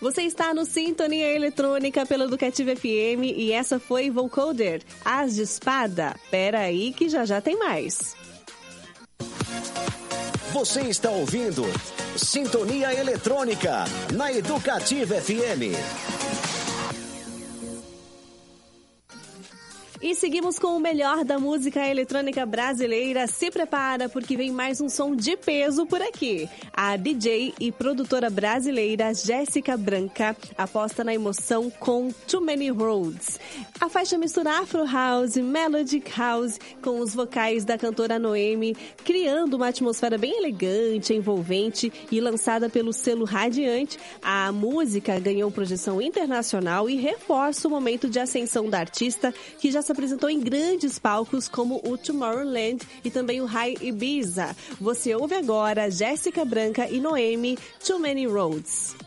Você está no Sintonia Eletrônica pela Educativa FM e essa foi Vocoder, As de Espada. Pera aí que já tem mais. Você está ouvindo Sintonia Eletrônica na Educativa FM. E seguimos com o melhor da música eletrônica brasileira. Se prepara, porque vem mais um som de peso por aqui. A DJ e produtora brasileira Jéssica Branca aposta na emoção com Too Many Roads. A faixa mistura Afro House, Melodic House com os vocais da cantora Noemi, criando uma atmosfera bem elegante, envolvente e lançada pelo selo Radiante. A música ganhou projeção internacional e reforça o momento de ascensão da artista, que já se apresentou em grandes palcos como o Tomorrowland e também o High Ibiza. Você ouve agora Jéssica Branca e Noemi, Too Many Roads.